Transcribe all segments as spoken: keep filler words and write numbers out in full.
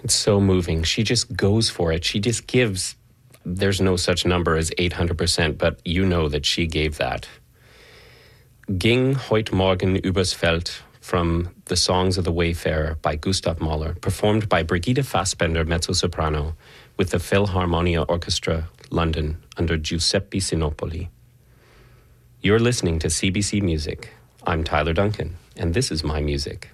It's so moving. She just goes for it. She just gives. There's no such number as eight hundred percent, but you know that she gave that. Ging heut Morgen übers Feld from The Songs of the Wayfarer by Gustav Mahler, performed by Brigitte Fassbender, mezzo-soprano, with the Philharmonia Orchestra, London, under Giuseppe Sinopoli. You're listening to C B C Music. I'm Tyler Duncan, and this is my music.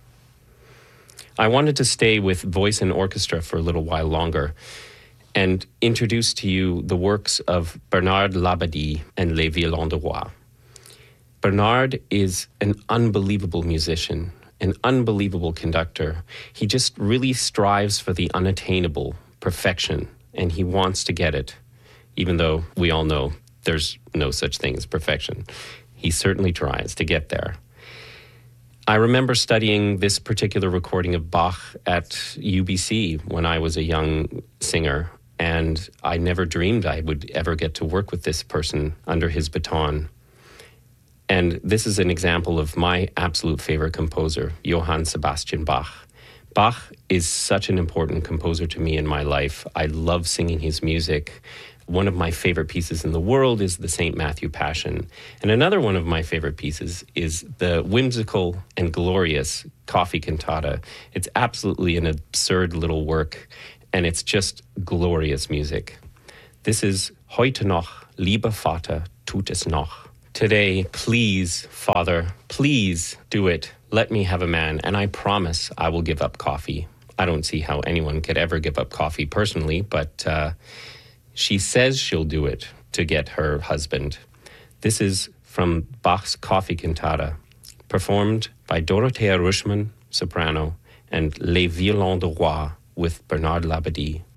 I wanted to stay with voice and orchestra for a little while longer and introduce to you the works of Bernard Labadie and Les Violons de Roi. Bernard is an unbelievable musician, an unbelievable conductor. He just really strives for the unattainable, perfection, and he wants to get it, even though we all know there's no such thing as perfection. He certainly tries to get there. I remember studying this particular recording of Bach at U B C when I was a young singer, and I never dreamed I would ever get to work with this person under his baton. And this is an example of my absolute favorite composer, Johann Sebastian Bach. Bach is such an important composer to me in my life. I love singing his music. One of my favorite pieces in the world is the Saint Matthew Passion. And another one of my favorite pieces is the whimsical and glorious Coffee Cantata. It's absolutely an absurd little work, and it's just glorious music. This is Heute noch, lieber Vater, tut es noch. Today, please, Father, please do it. Let me have a man, and I promise I will give up coffee. I don't see how anyone could ever give up coffee personally, but uh, she says she'll do it to get her husband. This is from Bach's Coffee Cantata, performed by Dorothea Ruschmann, soprano, and Les Violons de Roi with Bernard Labadie.